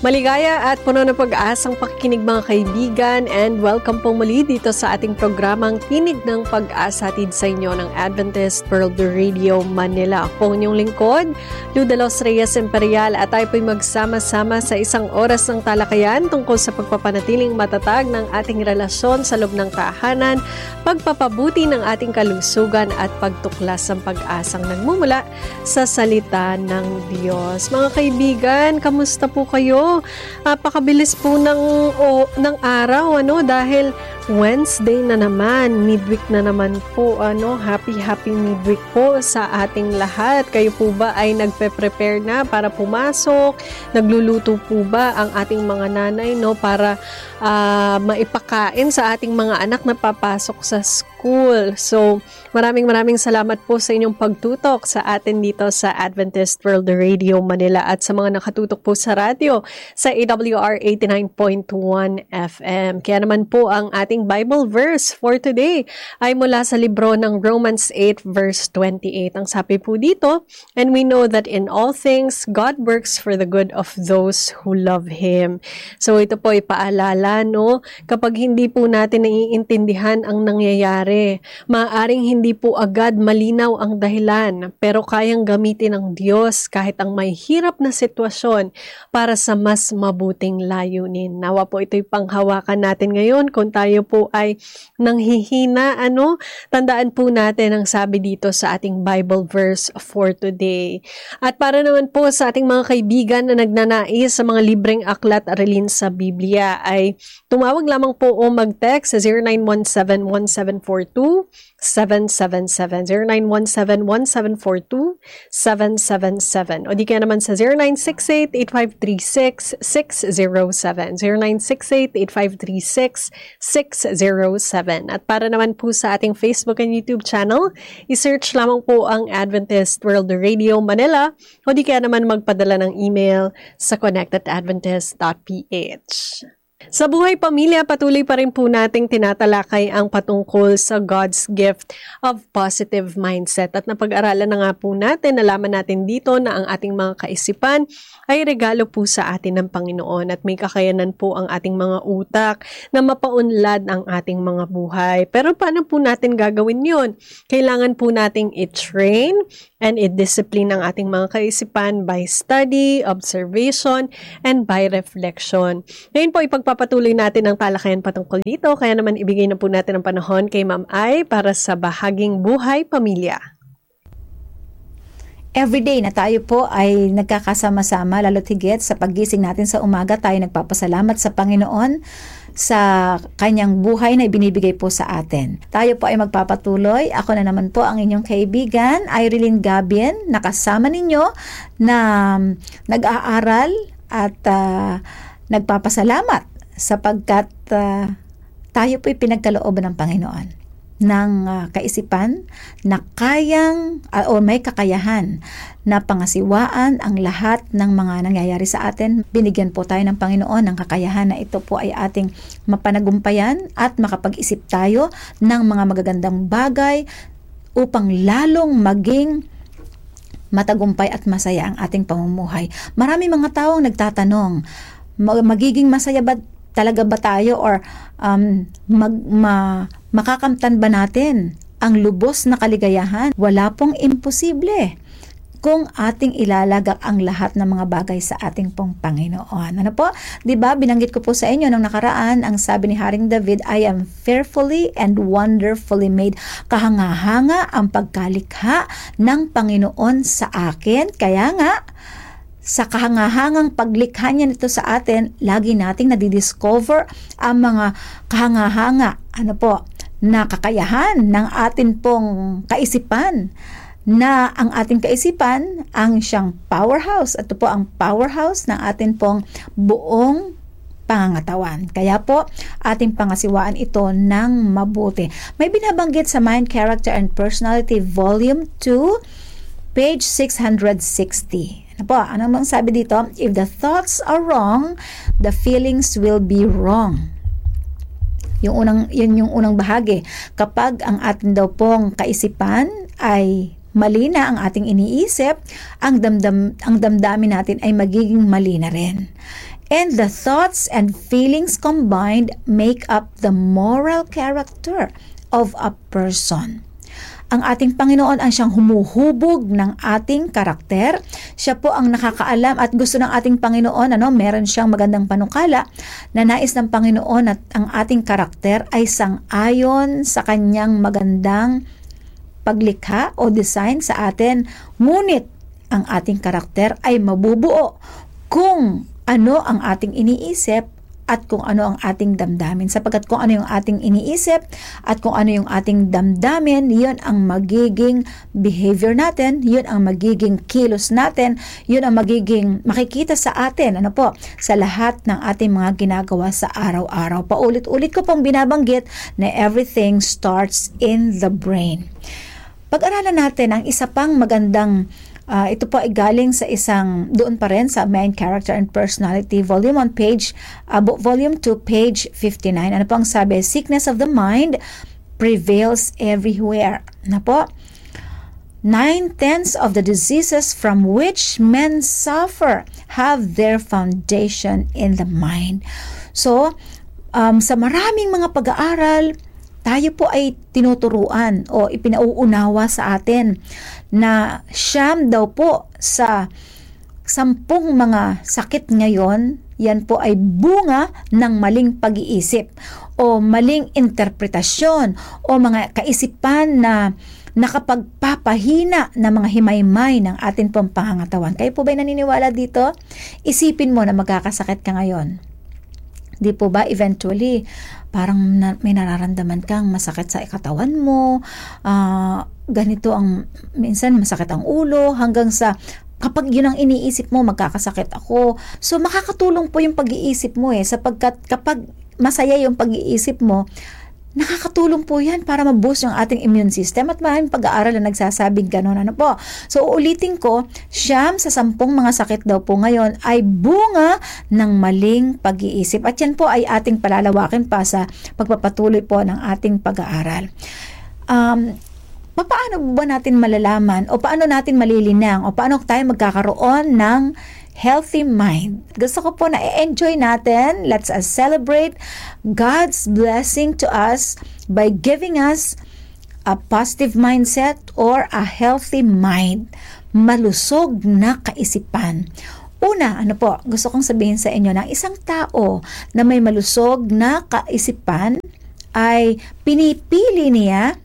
Maligaya at puno ng pag-asang pakikinig mga kaibigan, and welcome po muli dito sa ating programang Tinig ng Pag-asa, hatid sa inyo ng Adventist World Radio Manila. Ako ang inyong lingkod, Luda Los Reyes Imperial, at tayo po'y magsama-sama sa isang oras ng talakayan tungkol sa pagpapanatiling matatag ng ating relasyon sa loob ng tahanan, pagpapabuti ng ating kalusugan at pagtuklas ng pag-asang nagmumula sa salita ng Diyos. Mga kaibigan, kamusta po kayo? Napakabilis po ng araw, dahil Wednesday na naman, midweek na naman po, happy midweek po sa ating lahat. Kayo po ba ay nagpe-prepare na para pumasok? Nagluluto po ba ang ating mga nanay, para maipakain sa ating mga anak na papasok sa school? So, maraming salamat po sa inyong pagtutok sa atin dito sa Adventist World Radio Manila at sa mga nakatutok po sa radyo sa AWR 89.1 FM. Kaya naman po ang ating Bible verse for today ay mula sa libro ng Romans 8 verse 28. Ang sabi po dito, "And we know that in all things God works for the good of those who love Him." So ito po ay paalala, kapag hindi po natin naiintindihan ang nangyayari, maaaring hindi po agad malinaw ang dahilan, pero kayang gamitin ng Diyos kahit ang may hirap na sitwasyon para sa mas mabuting layunin. Nawa po ito'y panghawakan natin ngayon kung tayo po ay nanghihina, tandaan po natin ang sabi dito sa ating Bible verse for today. At para naman po sa ating mga kaibigan na nagnanais sa mga libreng aklat aralin sa Biblia, ay tumawag lamang po o mag-text sa 0917-1742-777, 0917-1742-777, o di kaya naman sa 0968-8536-607, 0968-8536-607. At para naman po sa ating Facebook and YouTube channel, isearch lamang po ang Adventist World Radio Manila, o di kaya naman magpadala ng email sa connect@adventist.ph. Sa Buhay Pamilya, patuloy pa rin po nating tinatalakay ang patungkol sa God's gift of positive mindset. At napag-aralan na nga po natin, nalaman natin dito na ang ating mga kaisipan ay regalo po sa atin ng Panginoon at may kakayanan po ang ating mga utak na mapaunlad ang ating mga buhay. Pero paano po natin gagawin yun? Kailangan po nating i-train and i-discipline ang ating mga kaisipan by study, observation, and by reflection. Ngayon po, ipagpapatuloy natin ang talakayan patungkol dito, kaya naman ibigay na po natin ang panahon kay Ma'am Ai para sa bahaging Buhay Pamilya. Everyday na tayo po ay nagkakasama-sama, lalo't higit sa paggising natin sa umaga, tayo nagpapasalamat sa Panginoon sa kanyang buhay na ibinibigay po sa atin. Tayo po ay magpapatuloy. Ako na naman po ang inyong kaibigan, Irene Gabien, nakasama ninyo na nag-aaral at nagpapasalamat sapagkat tayo po ay pinagkalooban ng Panginoon ng kaisipan na kayang o may kakayahan na pangasiwaan ang lahat ng mga nangyayari sa atin. Binigyan po tayo ng Panginoon ng kakayahan na ito po ay ating mapanagumpayan at makapag-isip tayo ng mga magagandang bagay upang lalong maging matagumpay at masaya ang ating pamumuhay. Marami mga tao ang nagtatanong, magiging masaya ba talaga ba tayo, or makakamtan ba natin ang lubos na kaligayahan? Wala pong imposible kung ating ilalagak ang lahat ng mga bagay sa ating pong Panginoon. Ano po? 'Di ba? Binanggit ko po sa inyo nung nakaraan, ang sabi ni Haring David, "I am fearfully and wonderfully made." Kahanga-hanga ang pagkalikha ng Panginoon sa akin. Kaya nga, sa kahangahangang paglikha niya nito sa atin, lagi nating nadidiscover ang mga kahangahanga, na kakayahan ng atin pong kaisipan, na ang ating kaisipan ang siyang powerhouse. Ito po ang powerhouse ng atin pong buong pangangatawan. Kaya po, ating pangasiwaan ito ng mabuti. May binabanggit sa Mind, Character, and Personality Volume 2, page 660. Ano bang sabi dito? If the thoughts are wrong, the feelings will be wrong. Yun yung unang bahagi. Kapag ang atin daw pong kaisipan ay mali na ang ating iniisip, ang damdamin natin ay magiging mali na rin. And the thoughts and feelings combined make up the moral character of a person. Ang ating Panginoon ang siyang humuhubog ng ating karakter. Siya po ang nakakaalam at gusto ng ating Panginoon, meron siyang magandang panukala na nais ng Panginoon at ang ating karakter ay sang-ayon sa kanyang magandang paglikha o design sa atin. Ngunit ang ating karakter ay mabubuo kung ano ang ating iniisip at kung ano ang ating damdamin. Sapagkat kung ano yung ating iniisip at kung ano yung ating damdamin, yun ang magiging behavior natin, yun ang magiging kilos natin, yun ang magiging makikita sa atin, sa lahat ng ating mga ginagawa sa araw-araw. Paulit-ulit ko pong binabanggit na everything starts in the brain. Pag-aralan natin ang isa pang magandang ito po ay galing sa doon pa rin sa Mind, Character, and Personality, volume 2, page 59. Ano po ang sabi? Sickness of the mind prevails everywhere. 9/10 of the diseases from which men suffer have their foundation in the mind. So, sa maraming mga pag-aaral, tayo po ay tinuturuan o ipinauunawa sa atin na siyam daw po sa 10 mga sakit ngayon, yan po ay bunga ng maling pag-iisip o maling interpretasyon o mga kaisipan na nakapagpapahina ng mga himaymay ng ating pong pangangatawan. Kayo po ba'y naniniwala dito? Isipin mo na magkakasakit ka ngayon. Di po ba eventually parang may nararamdaman kang masakit sa katawan mo, ganito minsan masakit ang ulo, hanggang sa kapag yun ang iniisip mo, magkakasakit ako. So makakatulong po yung pag-iisip mo sapagkat kapag masaya yung pag-iisip mo, nakakatulong po yan para ma-boost yung ating immune system at maraming pag-aaral na nagsasabing gano'n. So uulitin ko, 9 sa 10 mga sakit daw po ngayon ay bunga ng maling pag-iisip. At yan po ay ating palalawakin pa sa pagpapatuloy po ng ating pag-aaral. Paano ba natin malalaman o paano natin malilinang o paano tayo magkakaroon ng healthy mind? Gusto ko po na i-enjoy natin. Let's celebrate God's blessing to us by giving us a positive mindset or a healthy mind. Malusog na kaisipan. Una, gusto kong sabihin sa inyo na isang tao na may malusog na kaisipan ay pinipili niya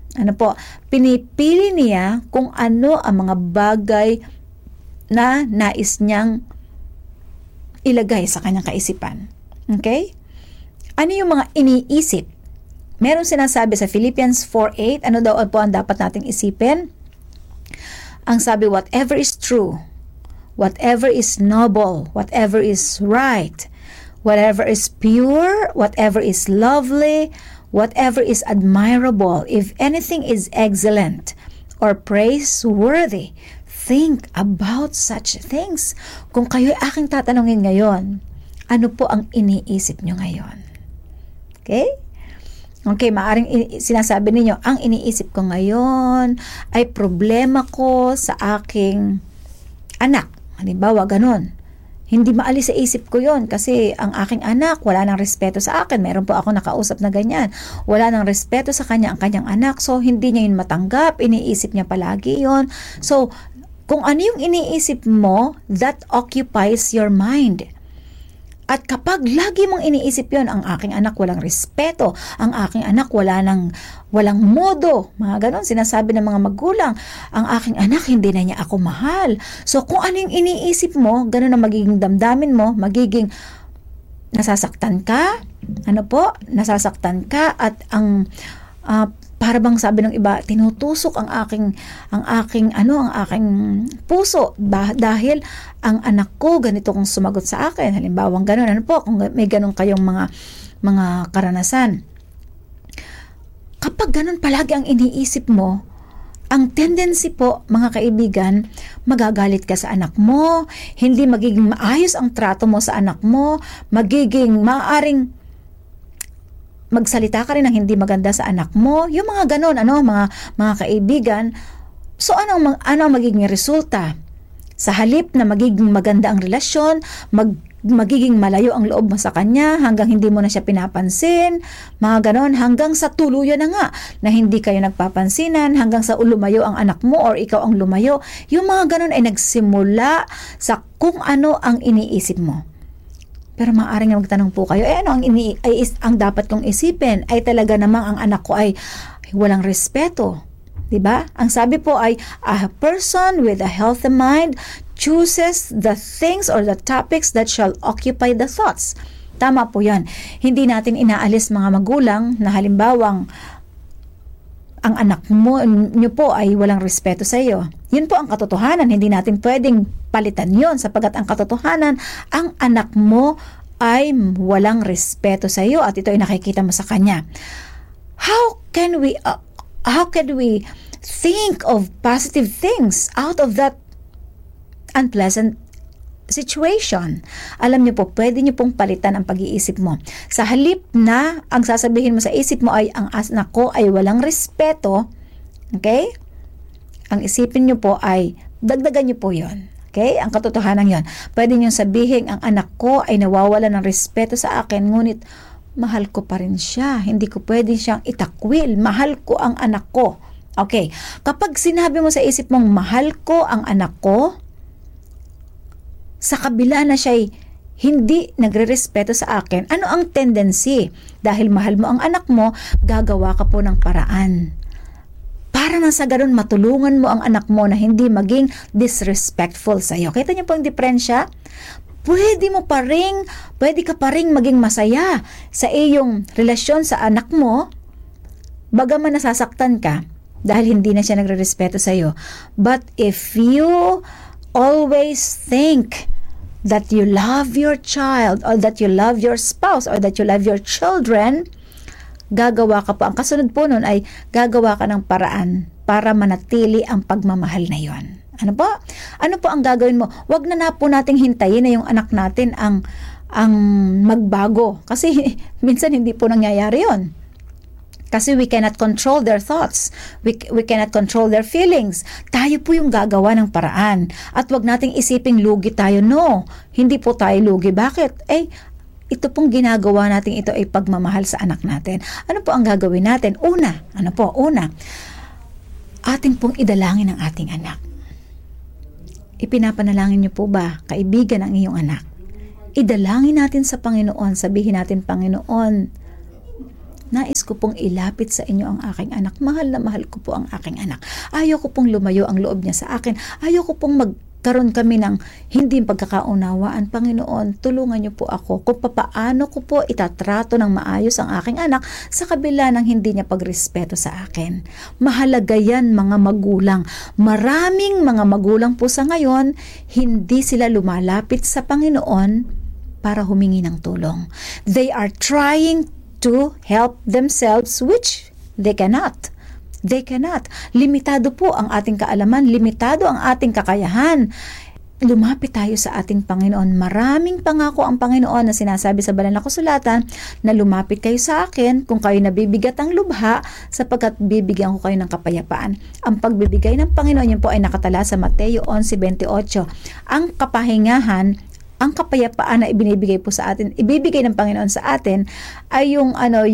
kung ano ang mga bagay na nais niyang ilagay sa kanyang kaisipan. Okay? Ano yung mga iniisip? Meron sinasabi sa Philippians 4:8, ano daw po ang dapat nating isipin? Ang sabi, whatever is true, whatever is noble, whatever is right, whatever is pure, whatever is lovely, whatever is admirable, if anything is excellent or praiseworthy, think about such things. Kung kayo'y aking tatanungin ngayon, ano po ang iniisip nyo ngayon? Okay? Okay, maaring sinasabi ninyo, ang iniisip ko ngayon ay problema ko sa aking anak. Halimbawa, ganun. Hindi maalis sa isip ko yon kasi ang aking anak wala nang respeto sa akin. Meron po ako nakausap na ganyan. Wala nang respeto sa kanya ang kanyang anak. So, hindi niya yun matanggap. Iniisip niya palagi yon. So, kung ano yung iniisip mo, that occupies your mind. At kapag lagi mong iniisip yon, ang aking anak walang respeto, ang aking anak walang modo, mga ganon, sinasabi ng mga magulang, ang aking anak hindi na niya ako mahal. So kung ano yung iniisip mo, ganon ang magiging damdamin mo, magiging nasasaktan ka, nasasaktan ka at ang para bang sabi ng iba, tinutusok ang aking puso dahil ang anak ko ganito kung sumagot sa akin. Halimbawa, gano'n, kung may gano'n kayong mga karanasan. Kapag gano'n palagi ang iniisip mo, ang tendency po, mga kaibigan, magagalit ka sa anak mo, hindi magiging maayos ang trato mo sa anak mo, maaaring magsalita ka rin ng hindi maganda sa anak mo, yung mga ganon, mga kaibigan. So ano ang magiging resulta? Sa halip na magiging maganda ang relasyon, magiging malayo ang loob mo sa kanya hanggang hindi mo na siya pinapansin, mga ganon, hanggang sa tuluyan na nga na hindi kayo nagpapansinan, hanggang sa lumayo ang anak mo or ikaw ang lumayo. Yung mga ganon ay nagsimula sa kung ano ang iniisip mo. Pero maaaring magtanong po kayo, ano ang dapat kong isipin? Ay talaga namang ang anak ko ay walang respeto. Diba? Ang sabi po ay, a person with a healthy mind chooses the things or the topics that shall occupy the thoughts. Tama po yan. Hindi natin inaalis mga magulang na halimbawang ang anak nyo po ay walang respeto sa iyo. Yun po ang katotohanan. Hindi natin pwedeng palitan yun sapagkat ang katotohanan, ang anak mo ay walang respeto sa iyo at ito ay nakikita mo sa kanya. How can we think of positive things out of that unpleasant situation? Alam niyo po, pwede niyo pong palitan ang pag-iisip mo. Sa halip na ang sasabihin mo sa isip mo ay ang anak ko ay walang respeto, okay? Ang isipin niyo po ay dagdagan niyo po yon. Okay? Ang katotohanan yon. Pwede niyo sabihin ang anak ko ay nawawala ng respeto sa akin, ngunit mahal ko pa rin siya. Hindi ko pwede siyang itakwil. Mahal ko ang anak ko. Okay. Kapag sinabi mo sa isip mong mahal ko ang anak ko, sa kabila na siya'y hindi nagre-respeto sa akin, ano ang tendency? Dahil mahal mo ang anak mo, gagawa ka po ng paraan. Para na sa ganun, matulungan mo ang anak mo na hindi maging disrespectful sa iyo. Kita niyo po ang diferensya? Pwede ka pa ring maging masaya sa iyong relasyon sa anak mo, bagaman nasasaktan ka dahil hindi na siya nagre-respeto sa iyo. But if you always think that you love your child or that you love your spouse or that you love your children, gagawa ka po. Ang kasunod po nun ay gagawa ka ng paraan para manatili ang pagmamahal na yon. Ano po? Ano po ang gagawin mo? Wag na po nating hintayin na yung anak natin ang magbago. Kasi minsan hindi po nangyayari yon. Kasi we cannot control their thoughts. We cannot control their feelings. Tayo po yung gagawa ng paraan. At wag nating isiping lugi tayo. No, hindi po tayo lugi. Bakit? Ito pong ginagawa natin, ito ay pagmamahal sa anak natin. Ano po ang gagawin natin? Una, ating pong idalangin ang ating anak. Ipinapanalangin niyo po ba, kaibigan, ang iyong anak? Idalangin natin sa Panginoon, sabihin natin, Panginoon, nais ko pong ilapit sa inyo ang aking anak. Mahal na mahal ko po ang aking anak. Ayaw ko pong lumayo ang loob niya sa akin. Ayaw ko pong magkaroon kami ng hindi pagkakaunawaan. Panginoon, tulungan niyo po ako kung papaano ko po itatrato ng maayos ang aking anak sa kabila ng hindi niya pagrespeto sa akin. Mahalaga yan, mga magulang. Maraming mga magulang po sa ngayon, hindi sila lumalapit sa Panginoon para humingi ng tulong. They are trying to help themselves, which they cannot. They cannot. Limitado po ang ating kaalaman, limitado ang ating kakayahan. Lumapit tayo sa ating Panginoon. Maraming pangako ang Panginoon na sinasabi sa banal na kasulatan na lumapit kayo sa akin kung kayo nabibigat ang lubha sapagkat bibigyan ko kayo ng kapayapaan. Ang pagbibigay ng Panginoon, yun po ay nakatala sa Mateo 11:28. Ang kapahingahan, ang kapayapaan na ibinibigay po sa atin, ibibigay ng Panginoon sa atin ay yung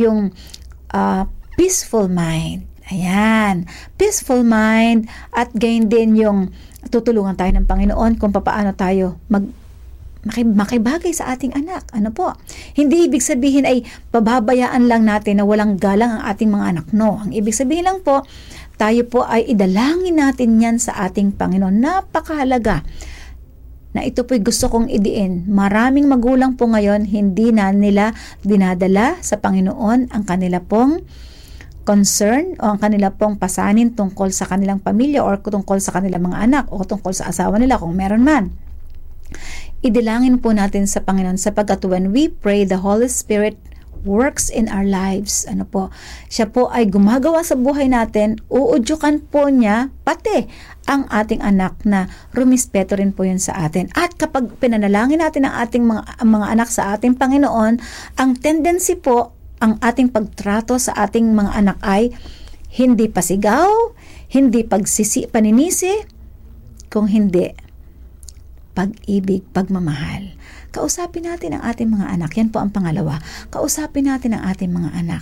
peaceful mind. Ayan, peaceful mind, at gain din yung tutulungan tayo ng Panginoon kung paano tayo makibagay sa ating anak. Ano po? Hindi ibig sabihin ay pababayaan lang natin na walang galang ang ating mga anak. No, ang ibig sabihin lang po, tayo po ay idalangin natin yan sa ating Panginoon. Napakahalaga na ito po'y gusto kong idiin. Maraming magulang po ngayon, hindi na nila dinadala sa Panginoon ang kanila pong concern o ang kanila pong pasanin tungkol sa kanilang pamilya o tungkol sa kanilang mga anak o tungkol sa asawa nila kung meron man. Idilangin po natin sa Panginoon sapagkat when we pray, the Holy Spirit works in our lives. Ano po? Siya po ay gumagawa sa buhay natin, uudyukan po niya pati ang ating anak na rumispeto rin po yun sa atin. At kapag pinanalangin natin ang ating mga anak sa ating Panginoon, ang tendency po, ang ating pagtrato sa ating mga anak ay hindi pasigaw, hindi paninisi, kung hindi pag-ibig, pagmamahal. Kausapin natin ang ating mga anak. Yan po ang pangalawa. Kausapin natin ang ating mga anak.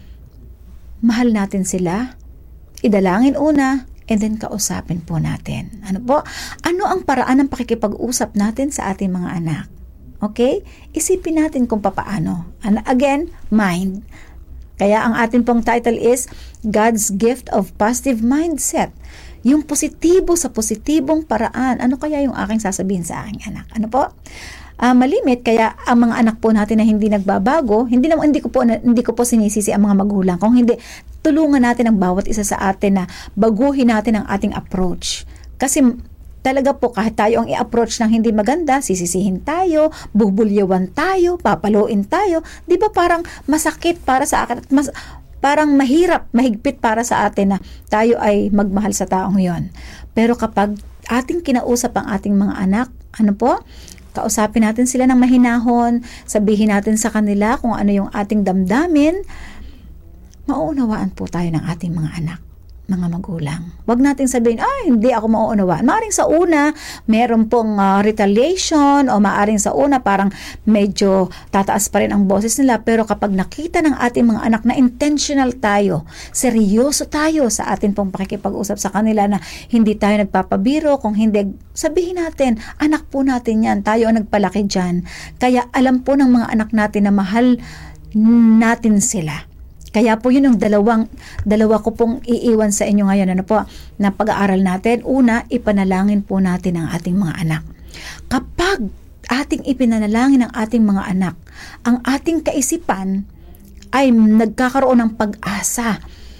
Mahal natin sila. Idalangin una, and then kausapin po natin. Ano po? Ano ang paraan ng pakikipag-usap natin sa ating mga anak? Okay? Isipin natin kung papaano. And again, mind. Kaya ang ating pong title is God's Gift of Positive Mindset. Yung positibo sa positibong paraan. Ano kaya yung aking sasabihin sa aking anak? Ano po? Malimit, kaya ang mga anak po natin na hindi nagbabago, hindi ko po sinisisi ang mga magulang. Kung hindi, tulungan natin ang bawat isa sa atin na baguhin natin ang ating approach. Kasi talaga po, kahit tayo ang i-approach ng hindi maganda, sisisihin tayo, bubulyawan tayo, papaluin tayo. Di ba parang masakit para sa akin at parang mahigpit para sa atin na tayo ay magmahal sa taong yon. Pero kapag ating kinausap ang ating mga anak, ano po? Kausapin natin sila ng mahinahon, sabihin natin sa kanila kung ano yung ating damdamin, mauunawaan po tayo ng ating mga anak, mga magulang. Huwag natin sabihin, hindi ako mauunawaan. Maaring sa una, meron pong retaliation o maaring sa una parang medyo tataas pa rin ang boses nila. Pero kapag nakita ng ating mga anak na intentional tayo, seryoso tayo sa ating pong pakikipag-usap sa kanila na hindi tayo nagpapabiro, kung hindi, sabihin natin, anak po natin yan, tayo ang nagpalaki dyan. Kaya alam po ng mga anak natin na mahal natin sila. Kaya po yun ang dalawa ko pong iiwan sa inyo ngayon, ano po, na pag-aaral natin. Una, ipanalangin po natin ang ating mga anak. Kapag ating ipinanalangin ang ating mga anak, ang ating kaisipan ay nagkakaroon ng pag-asa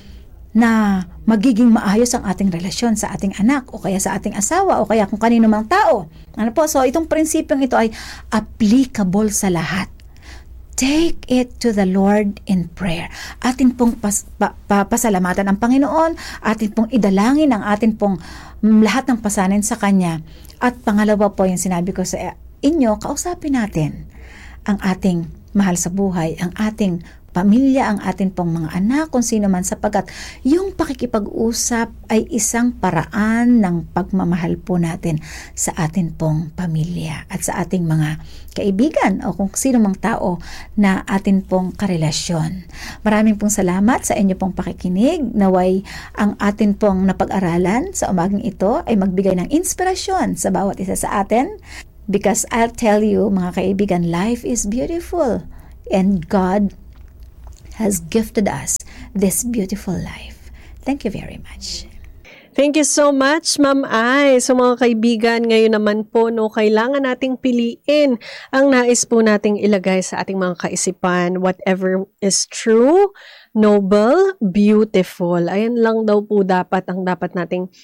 na magiging maayos ang ating relasyon sa ating anak o kaya sa ating asawa o kaya kung kanino mang tao. Ano po? So itong prinsipyong ito ay applicable sa lahat. Take it to the Lord in prayer. Atin pong pasalamatan ang Panginoon, atin pong idalangin ang atin pong lahat ng pasanin sa Kanya. At pangalawa po yung sinabi ko sa inyo, kausapin natin ang ating mahal sa buhay, ang ating pamilya, ang atin pong mga anak, kung sino man, sapagkat yung pakikipag-usap ay isang paraan ng pagmamahal po natin sa atin pong pamilya at sa ating mga kaibigan o kung sino mang tao na atin pong karelasyon. Maraming pong salamat sa inyo pong pakikinig. Naway ang atin pong napag-aralan sa umaging ito ay magbigay ng inspirasyon sa bawat isa sa atin, because I'll tell you, mga kaibigan, life is beautiful and God has gifted us this beautiful life. Thank you very much. Thank you so much, Ma'am Ai. So mga kaibigan, ngayon naman po, kailangan nating piliin ang nais po nating ilagay sa ating mga kaisipan. Whatever is true, noble, beautiful. Ayan lang daw po dapat nating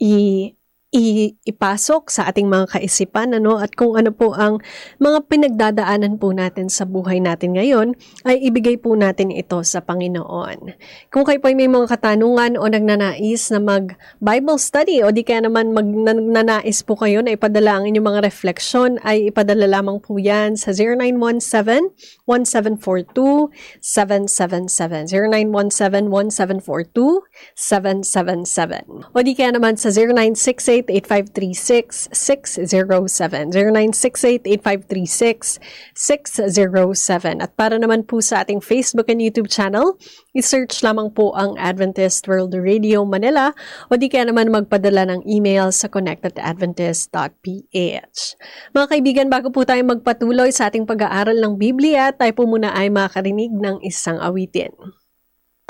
ipasok sa ating mga kaisipan, at kung ano po ang mga pinagdadaanan po natin sa buhay natin ngayon, ay ibigay po natin ito sa Panginoon. Kung kayo po ay may mga katanungan o nagnanais na mag-Bible study o di kaya naman nagnanais po kayo na ipadala ang inyong mga refleksyon, ay ipadala lamang po yan sa 0917-1742-777. 0917-1742-777. O di kaya naman sa 0968-8536-607. 0968-8536-607. At para naman po sa ating Facebook and YouTube channel, i-search lamang po ang Adventist World Radio Manila o di kaya naman magpadala ng email sa connectedadventist.ph. Mga kaibigan, bago po tayo magpatuloy sa ating pag-aaral ng Biblia, tayo po muna ay makarinig ng isang awitin.